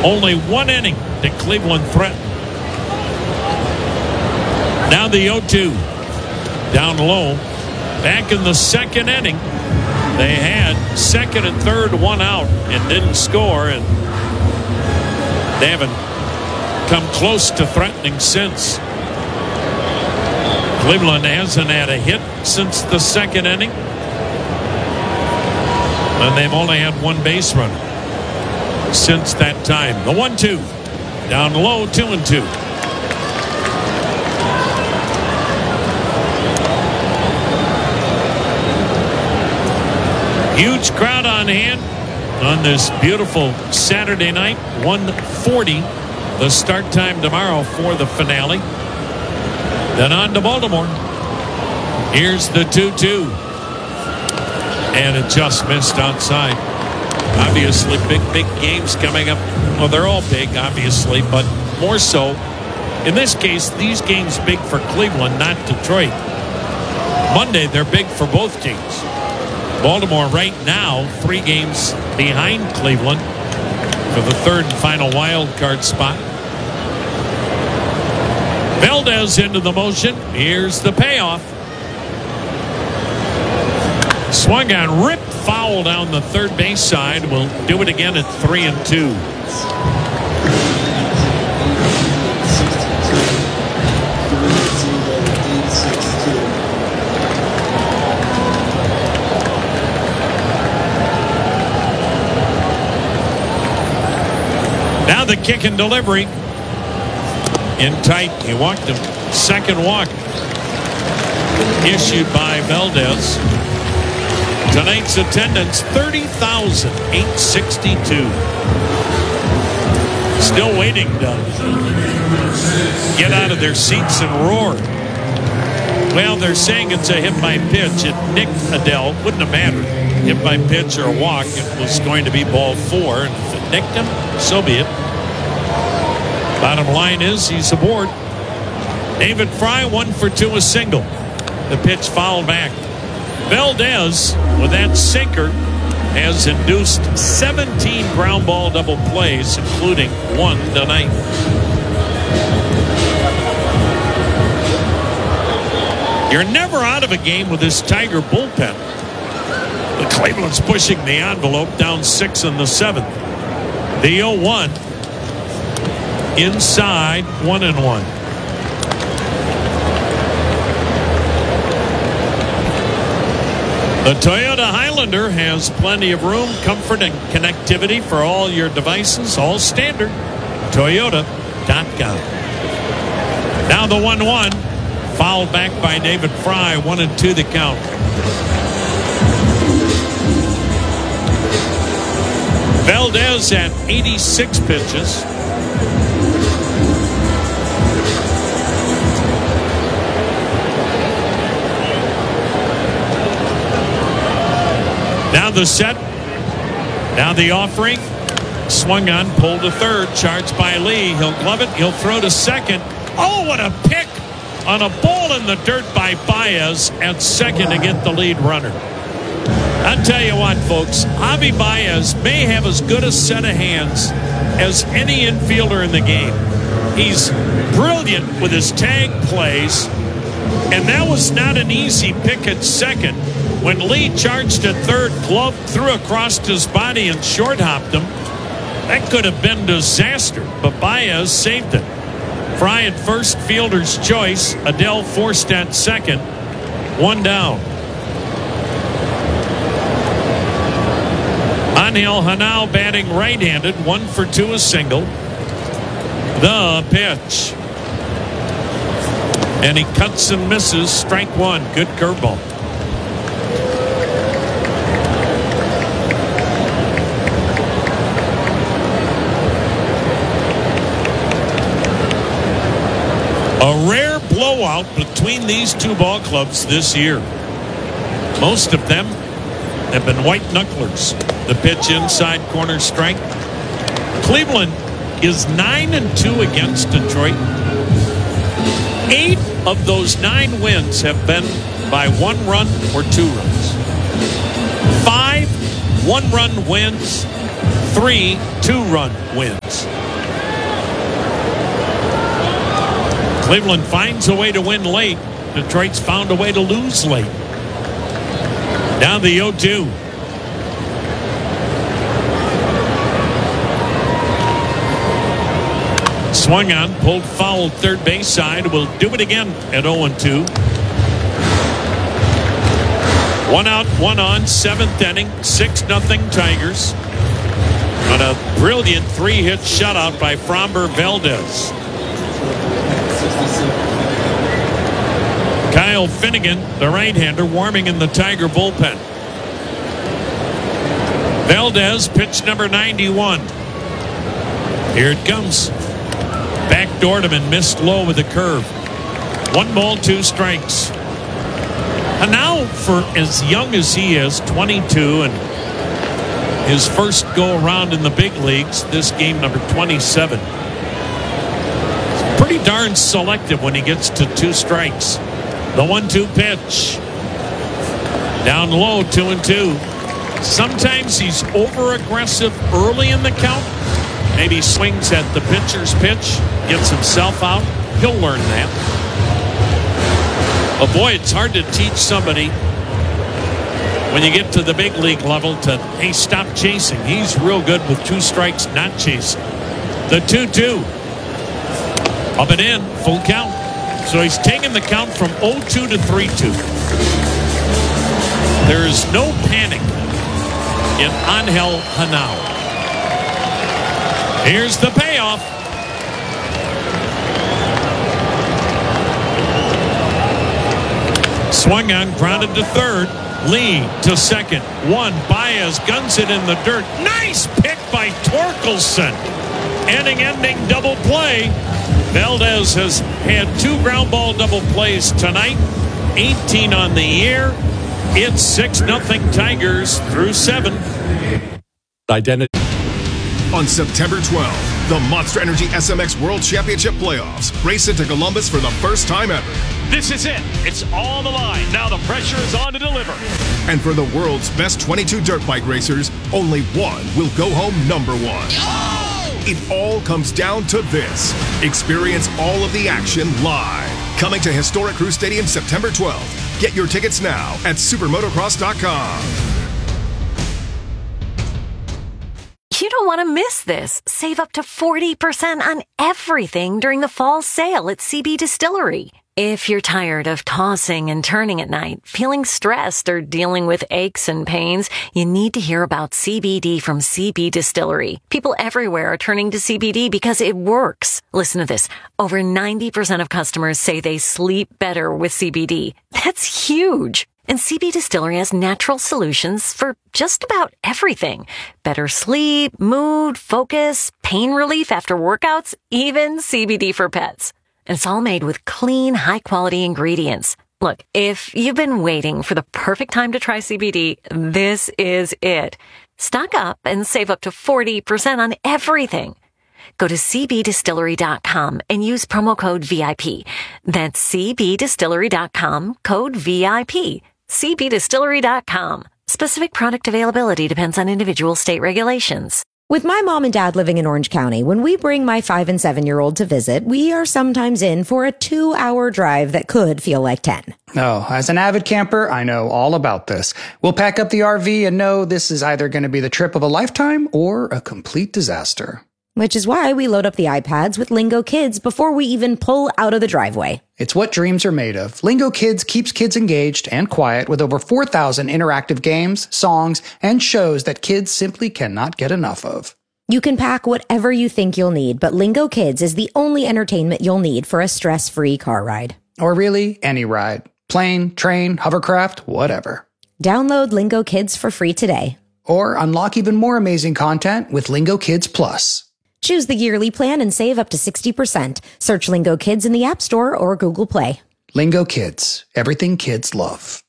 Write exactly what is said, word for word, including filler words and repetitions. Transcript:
Only one inning that Cleveland threatened. Now the oh two. Down low. Back in the second inning, they had second and third, one out, and didn't score. And they haven't come close to threatening since. Cleveland hasn't had a hit since the second inning. And they've only had one base runner since that time. The one two. Down low, two and two. Huge crowd on hand on this beautiful Saturday night. one forty the start time tomorrow for the finale. Then on to Baltimore. Here's the two two. And it just missed outside. Obviously, big, big games coming up. Well, they're all big, obviously, but more so. In this case, these games big for Cleveland, not Detroit. Monday, they're big for both teams. Baltimore right now, three games behind Cleveland for the third and final wild card spot. Valdez into the motion. Here's the payoff. Swung on, ripped foul down the third base side. We'll do it again at three and two. Now the kick and delivery. In tight, he walked him. Second walk issued by Valdez. Tonight's attendance, thirty thousand eight hundred sixty-two. Still waiting to get out of their seats and roar. Well, they're saying it's a hit by pitch. It nicked Adele. Wouldn't have mattered. Hit by pitch or a walk. It was going to be ball four. And if it nicked him, so be it. Bottom line is he's aboard. David Fry, one for two, a single. The pitch fouled back. Valdez, with that sinker, has induced seventeen ground ball double plays, including one tonight. You're never out of a game with this Tiger bullpen. The Cleveland's pushing the envelope, down six in the seventh. The oh one. Inside, one and one. The Toyota Highlander has plenty of room, comfort, and connectivity for all your devices, all standard. Toyota dot com. Now the one one. Fouled back by David Fry, one and two the count. Valdez at eighty-six pitches. Now the set. Now the offering. Swung on, pulled to third, charged by Lee. He'll glove it. He'll throw to second. Oh, what a pick on a ball in the dirt by Baez at second to get the lead runner. I'll tell you what, folks, Javi Baez may have as good a set of hands as any infielder in the game. He's brilliant with his tag plays, and that was not an easy pick at second. When Lee charged at third, glove threw across his body and short hopped him. That could have been disaster, but Baez saved it. Fry at first, fielder's choice. Adele forced at second. One down. Angel Hanao batting right-handed. One for two, a single. The pitch. And he cuts and misses. Strike one. Good curveball. A rare blowout between these two ball clubs this year. Most of them have been white knucklers. The pitch inside, corner strike. Cleveland is nine and two against Detroit. Eight of those nine wins have been by one run or two runs. Five one-run wins. Three two-run wins. Cleveland finds a way to win late. Detroit's found a way to lose late. Now the oh two. Swung on, pulled foul third base side. Will do it again at oh and two. One out, one on, seventh inning, six nothing Tigers. On a brilliant three-hit shutout by Framber Valdez. Kyle Finnegan, the right-hander, warming in the Tiger bullpen. Valdez, pitch number ninety-one. Here it comes. Backdoored him and missed low with a curve. One ball, two strikes. And now, for as young as he is, twenty-two, and his first go-around in the big leagues, this game number twenty-seven. He's pretty darn selective when he gets to two strikes. The one two pitch. Down low, two and two. Sometimes he's over-aggressive early in the count. Maybe swings at the pitcher's pitch, gets himself out. He'll learn that. But boy, it's hard to teach somebody when you get to the big league level to, hey, stop chasing. He's real good with two strikes, not chasing. The two two. Up and in, full count. So he's taken the count from oh two to three two. There is no panic in Angel Henao. Here's the payoff. Swung on, grounded to third. Lee to second. One, Baez guns it in the dirt. Nice pick by Torkelson. Inning-ending double play. Valdez has had two ground ball double plays tonight. eighteen on the year. It's six nothing Tigers through seven. Identity. On September twelfth, the Monster Energy S M X World Championship Playoffs race into Columbus for the first time ever. This is it. It's on the line. Now the pressure is on to deliver. And for the world's best twenty-two dirt bike racers, only one will go home number one. Oh! It all comes down to this. Experience all of the action live. Coming to Historic Crew Stadium September twelfth. Get your tickets now at supermotocross dot com. You don't want to miss this. Save up to forty percent on everything during the fall sale at C B Distillery. If you're tired of tossing and turning at night, feeling stressed, or dealing with aches and pains, you need to hear about C B D from C B Distillery. People everywhere are turning to C B D because it works. Listen to this. Over ninety percent of customers say they sleep better with C B D. That's huge. And C B Distillery has natural solutions for just about everything. Better sleep, mood, focus, pain relief after workouts, even C B D for pets. And it's all made with clean, high-quality ingredients. Look, if you've been waiting for the perfect time to try C B D, this is it. Stock up and save up to forty percent on everything. Go to c b distillery dot com and use promo code V I P. That's c b distillery dot com, code V I P. c b distillery dot com. Specific product availability depends on individual state regulations. With my mom and dad living in Orange County, when we bring my five and seven year old to visit, we are sometimes in for a two hour drive that could feel like ten. Oh, as an avid camper, I know all about this. We'll pack up the R V and know this is either going to be the trip of a lifetime or a complete disaster. Which is why we load up the iPads with Lingo Kids before we even pull out of the driveway. It's what dreams are made of. Lingo Kids keeps kids engaged and quiet with over four thousand interactive games, songs, and shows that kids simply cannot get enough of. You can pack whatever you think you'll need, but Lingo Kids is the only entertainment you'll need for a stress-free car ride. Or really, any ride. Plane, train, hovercraft, whatever. Download Lingo Kids for free today. Or unlock even more amazing content with Lingo Kids Plus. Choose the yearly plan and save up to sixty percent. Search Lingo Kids in the App Store or Google Play. Lingo Kids. Everything kids love.